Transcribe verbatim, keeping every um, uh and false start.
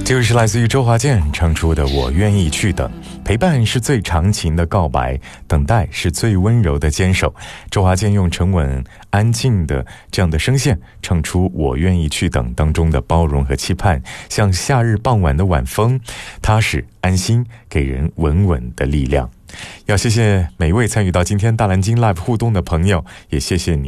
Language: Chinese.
这个是来自于周华健唱出的我愿意去等。陪伴是最长情的告白，等待是最温柔的坚守。周华健用沉稳安静的这样的声线唱出我愿意去等当中的包容和期盼，像夏日傍晚的晚风，踏实安心，给人稳稳的力量。要谢谢每一位参与到今天大蓝鲸 Live 互动的朋友，也谢谢你